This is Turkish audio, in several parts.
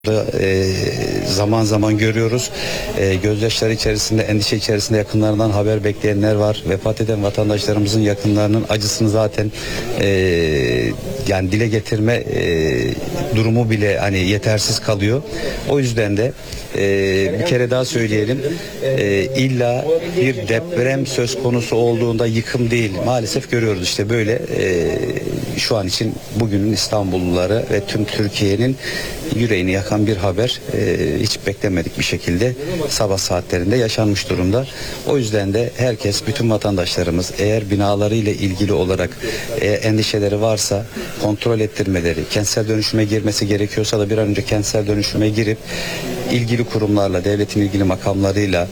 Zaman zaman görüyoruz. Gözyaşları içerisinde, endişe içerisinde yakınlarından haber bekleyenler var. Vefat eden vatandaşlarımızın yakınlarının acısını zaten yani dile getirme durumu bile hani yetersiz kalıyor. O yüzden de bir kere daha söyleyelim. İlla bir deprem söz konusu olduğunda yıkım değil. Maalesef görüyoruz işte böyle şu an için bugünün İstanbulluları ve tüm Türkiye'nin yüreğini yakan bir haber hiç beklemedik bir şekilde sabah saatlerinde yaşanmış durumda. O yüzden de herkes, bütün vatandaşlarımız eğer binalarıyla ilgili olarak endişeleri varsa kontrol ettirmeleri, kentsel dönüşüme girmesi gerekiyorsa da bir an önce kentsel dönüşüme girip ilgili kurumlarla, devletin ilgili makamlarıyla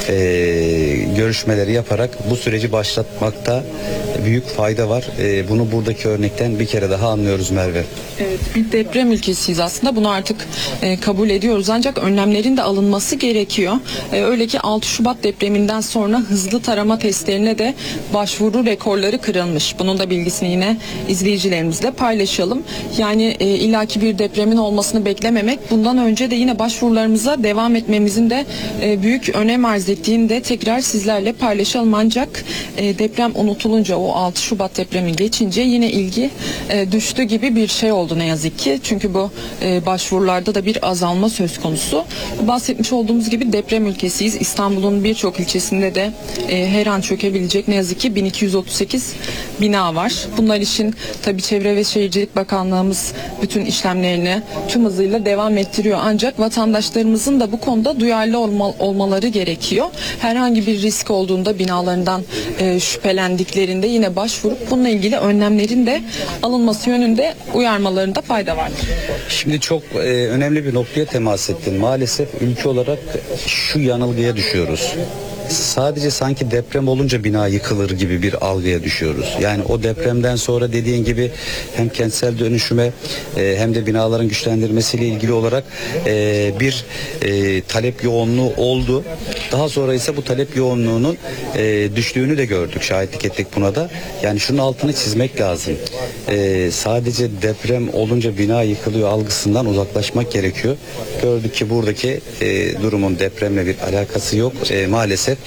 görüşmeleri yaparak bu süreci başlatmakta büyük fayda var. Bunu buradaki örnekten bir kere daha anlıyoruz Merve. Evet, bir deprem ülkesiyiz aslında. Bunu artık kabul ediyoruz. Ancak önlemlerin de alınması gerekiyor. Öyle ki 6 Şubat depreminden sonra hızlı tarama testlerine de başvuru rekorları kırılmış. Bunun da bilgisini yine izleyicilerimizle paylaşalım. Yani illaki bir depremin olmasını beklememek, bundan önce de yine başvurularımıza devam etmemizin de büyük önem arz ettiğini de tekrar sizlerle paylaşalım. Ancak deprem unutulunca, o 6 Şubat depremi geçince yine ilgi düştü gibi bir şey oldu ne yazık ki. Çünkü bu başvurularda da bir azalma söz konusu. Bahsetmiş olduğumuz gibi deprem ülkesiyiz. İstanbul'un birçok ilçesinde de her an çökebilecek ne yazık ki 1238 bina var. Bunlar için tabii Çevre ve Şehircilik Bakanlığımız bütün işlemlerini tüm hızıyla devam ettiriyor. Ancak vatandaşlarımızın da bu konuda duyarlı olmaları gerekiyor. Herhangi bir risk olduğunda, binalarından şüphelendiklerinde yine başvurup bununla ilgili önlemlerin de alınması yönünde uyarmalarında fayda var. Şimdi çok önemli bir noktaya temas ettin. Maalesef ülke olarak şu yanılgıya düşüyoruz. Sadece sanki deprem olunca bina yıkılır gibi bir algıya düşüyoruz. Yani o depremden sonra dediğin gibi hem kentsel dönüşüme hem de binaların güçlendirmesiyle ilgili olarak bir talep yoğunluğu oldu. Daha sonra ise bu talep yoğunluğunun düştüğünü de gördük. Şahitlik ettik buna da. Yani şunun altını çizmek lazım. Sadece deprem olunca bina yıkılıyor algısından uzaklaşmak gerekiyor. Gördük ki buradaki durumun depremle bir alakası yok. Maalesef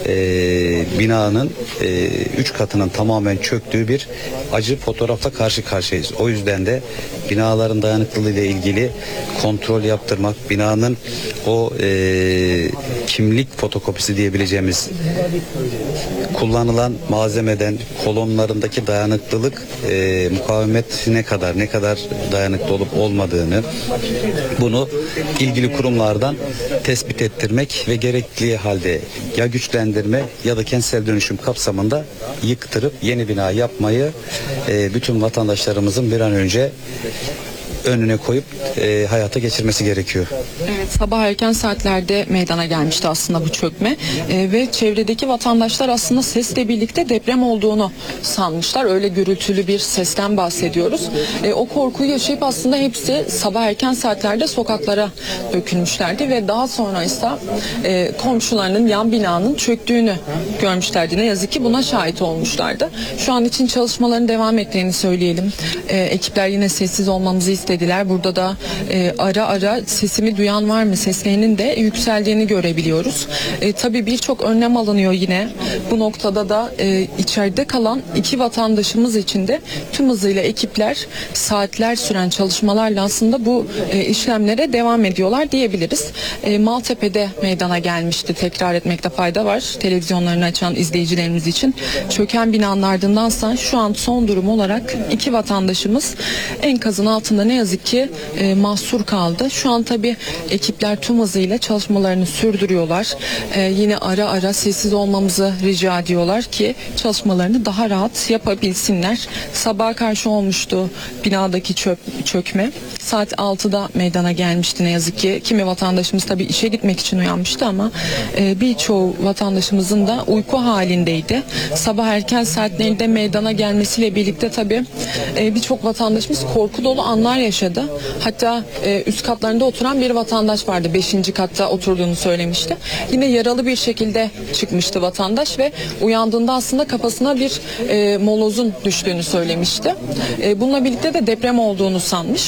binanın 3 katının tamamen çöktüğü bir acı fotoğrafla karşı karşıyayız. O yüzden de binaların dayanıklılığı ile ilgili kontrol yaptırmak, binanın o kimlik fotokopisi diyebileceğimiz kullanılan malzemeden kolonlarındaki dayanıklılık mukavemet ne kadar dayanıklı olup olmadığını, bunu ilgili kurumlardan tespit ettirmek ve gerekli halde ya güçlendirme ya da kentsel dönüşüm kapsamında yıktırıp yeni bina yapmayı bütün vatandaşlarımızın bir an önce önüne koyup hayata geçirmesi gerekiyor. Evet, sabah erken saatlerde meydana gelmişti aslında bu çökme ve çevredeki vatandaşlar aslında sesle birlikte deprem olduğunu sanmışlar. Öyle gürültülü bir sesten bahsediyoruz. O korkuyu yaşayıp aslında hepsi sabah erken saatlerde sokaklara dökülmüşlerdi ve daha sonra ise komşularının yan binanın çöktüğünü görmüşlerdi. Ne yazık ki buna şahit olmuşlardı. Şu an için çalışmaların devam ettiğini söyleyelim. Ekipler yine sessiz olmamızı istediler. Burada da ara ara sesimi duyan var mı seslerinin de yükseldiğini görebiliyoruz. Tabii birçok önlem alınıyor yine. Bu noktada da içeride kalan 2 vatandaşımız için de tüm hızıyla ekipler saatler süren çalışmalarla aslında bu işlemlere devam ediyorlar diyebiliriz. Maltepe'de meydana gelmişti. Tekrar etmekte fayda var. Televizyonlarını açan izleyicilerimiz için. Çöken binanın ardındansa şu an son durum olarak 2 vatandaşımız enkazın altında ne yazık ki mahsur kaldı. Şu an tabii ekipler tüm hızıyla çalışmalarını sürdürüyorlar. Yine ara ara sessiz olmamızı rica ediyorlar ki çalışmalarını daha rahat yapabilsinler. Sabaha karşı olmuştu binadaki çökme. Saat 6'da meydana gelmişti ne yazık ki. Kimi vatandaşımız tabii işe gitmek için uyanmıştı ama birçoğu vatandaşımızın da uyku halindeydi. Sabah erken saatlerinde meydana gelmesiyle birlikte tabii birçok vatandaşımız korku dolu anlar yaşadı. Hatta üst katlarında oturan bir vatandaş vardı. 5. katta oturduğunu söylemişti. Yine yaralı bir şekilde çıkmıştı vatandaş ve uyandığında aslında kafasına bir molozun düştüğünü söylemişti. Bununla birlikte de deprem olduğunu sanmış.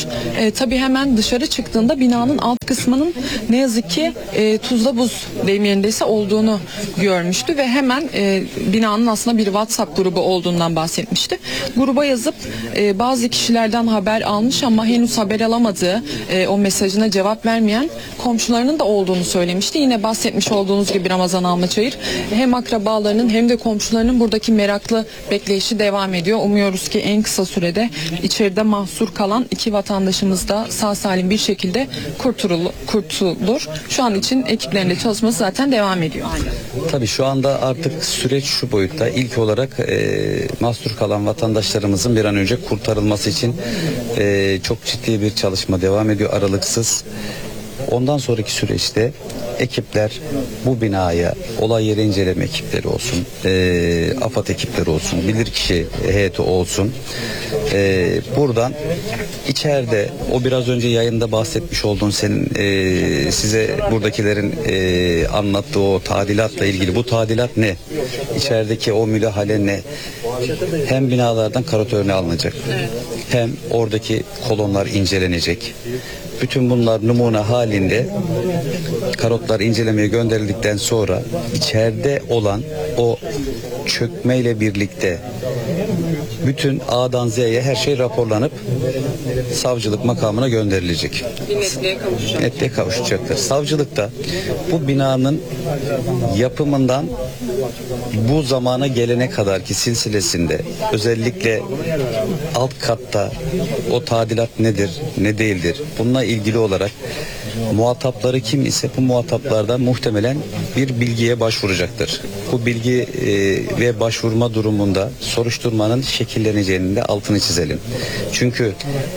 Tabii hemen dışarı çıktığında binanın alt kısmının ne yazık ki tuzla buz deyim yerindeyse olduğunu görmüştü ve hemen binanın aslında bir WhatsApp grubu olduğundan bahsetmişti. Gruba yazıp bazı kişilerden haber almış ama henüz haber alamadığı, o mesajına cevap vermeyen komşularının da olduğunu söylemişti. Yine bahsetmiş olduğunuz gibi Ramazan Almaçayır hem akrabalarının hem de komşularının buradaki meraklı bekleyişi devam ediyor. Umuyoruz ki en kısa sürede içeride mahsur kalan 2 vatandaşımız da sağ salim bir şekilde kurtulur. Şu an için ekiplerinde çalışması zaten devam ediyor. Tabii şu anda artık süreç şu boyutta. İlk olarak mahsur kalan vatandaşlarımızın bir an önce kurtarılması için çok ciddi bir çalışma devam ediyor aralıksız. Ondan sonraki süreçte ekipler bu binaya, olay yeri inceleme ekipleri olsun, AFAD ekipleri olsun, bilirkişi heyeti olsun. Buradan içeride o biraz önce yayında bahsetmiş olduğun senin size buradakilerin anlattığı o tadilatla ilgili bu tadilat ne? İçerideki o müdahale ne? Hem binalardan karot örneği alınacak, hem oradaki kolonlar incelenecek. Bütün bunlar numune halinde karotlar incelemeye gönderildikten sonra içeride olan o çökmeyle birlikte bütün A'dan Z'ye her şey raporlanıp savcılık makamına gönderilecek. Netliğe kavuşacaktır. Savcılıkta bu binanın yapımından bu zamana gelene kadar ki silsilesinde özellikle alt katta o tadilat nedir, ne değildir? Bununla ilgili olarak muhatapları kim ise bu muhataplardan muhtemelen bir bilgiye başvuracaktır. Bu bilgi ve başvurma durumunda soruşturmanın şekilleneceğinin de altını çizelim. Çünkü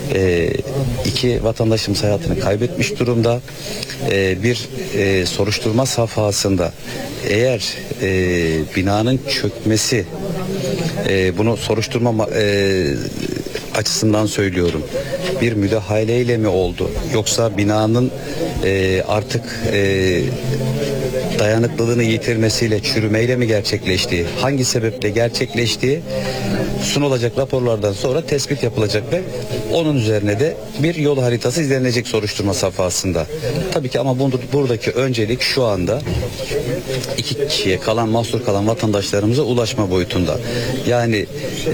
2 vatandaşımız hayatını kaybetmiş durumda. Bir soruşturma safhasında eğer binanın çökmesi, bunu soruşturma açısından söylüyorum, bir müdahaleyle mi oldu yoksa binanın artık dayanıklılığını yitirmesiyle, çürümeyle mi gerçekleştiği, hangi sebeple gerçekleştiği sunulacak raporlardan sonra tespit yapılacak ve onun üzerine de bir yol haritası izlenecek soruşturma safhasında. Tabii ki ama buradaki öncelik şu anda 2 kişiye kalan, mahsur kalan vatandaşlarımıza ulaşma boyutunda. Yani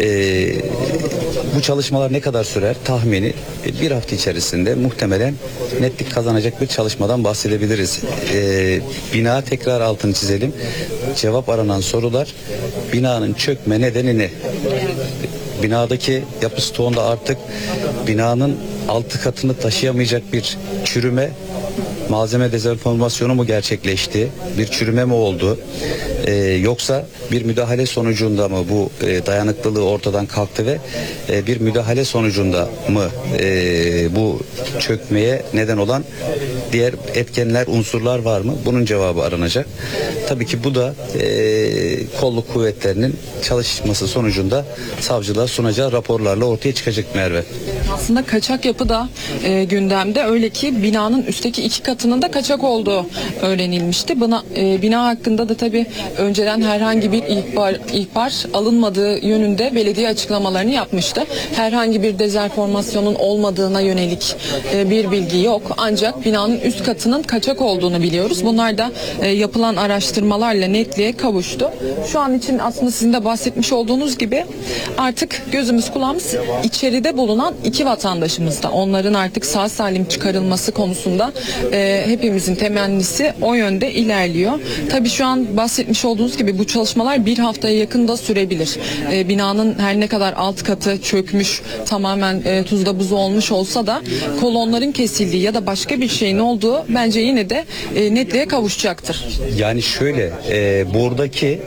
bu çalışmalar ne kadar sürer? Tahmini 1 hafta içerisinde muhtemelen netlik kazanacak bir çalışmadan bahsedebiliriz. Bina, tekrar altını çizelim, cevap aranan sorular, binanın çökme nedeni ne? Binadaki yapı stoğunda artık binanın altı katını taşıyamayacak bir çürüme, malzeme dezenformasyonu mu gerçekleşti? Bir çürüme mi oldu? Yoksa bir müdahale sonucunda mı bu dayanıklılığı ortadan kalktı ve bir müdahale sonucunda mı bu çökmeye neden olan diğer etkenler, unsurlar var mı? Bunun cevabı aranacak. Tabii ki bu da kolluk kuvvetlerinin çalışması sonucunda savcılığa sunacağı raporlarla ortaya çıkacak Merve. Aslında kaçak yapı da gündemde, öyle ki binanın üstteki 2 katının da kaçak olduğu öğrenilmişti. Bina hakkında da tabii önceden herhangi bir ihbar alınmadığı yönünde belediye açıklamalarını yapmıştı. Herhangi bir dezenformasyonun olmadığına yönelik bir bilgi yok. Ancak binanın üst katının kaçak olduğunu biliyoruz. Bunlar da yapılan araştırmalarla netliğe kavuştu. Şu an için aslında sizin de bahsetmiş olduğunuz gibi artık gözümüz kulağımız içeride bulunan 2 vatandaşımızda. Onların artık sağ salim çıkarılması konusunda hepimizin temennisi o yönde ilerliyor. Tabii şu an bahsetmiş olduğunuz gibi bu çalışmalar 1 haftaya yakın da sürebilir. Binanın her ne kadar alt katı çökmüş, tamamen tuzla buz olmuş olsa da kolonların kesildiği ya da başka bir şeyin olduğu bence yine de netliğe kavuşacaktır. Yani şöyle, buradaki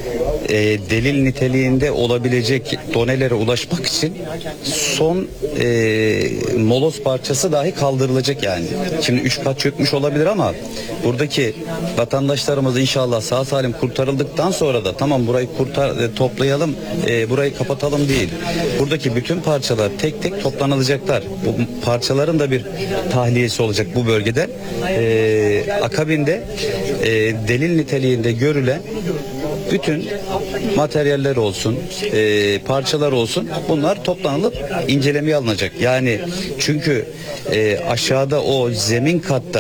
delil niteliğinde olabilecek donelere ulaşmak için son moloz parçası dahi kaldırılacak yani. Şimdi 3 kat çökmüş olabilir ama buradaki vatandaşlarımız inşallah sağ salim kurtarıldıktan sonra da tamam burayı toplayalım, burayı kapatalım değil. Buradaki bütün parçalar tek tek toplanılacaklar. Bu parçaların da bir tahliyesi olacak bu bölgeden. Akabinde delil niteliğinde görülen bütün materyaller olsun, parçalar olsun, bunlar toplanılıp incelemeye alınacak. Yani çünkü aşağıda o zemin katta